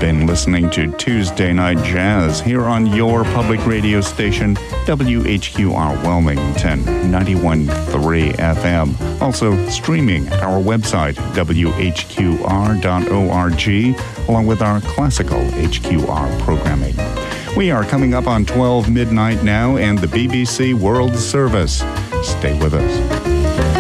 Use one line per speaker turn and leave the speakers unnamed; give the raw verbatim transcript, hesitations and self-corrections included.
been listening to Tuesday Night Jazz here on your public radio station, W H Q R Wilmington, ninety-one point three F M. Also streaming our website, W H Q R dot org, along with our classical H Q R programming. We are coming up on twelve midnight now and the B B C World Service. Stay with us.